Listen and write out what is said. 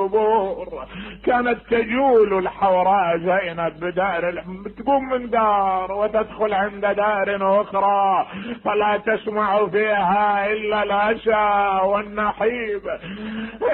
كانت تجول الحوراء زينب بدار، تقوم من دار وتدخل عند دار اخرى فلا تسمع فيها الا العشاء والنحيب.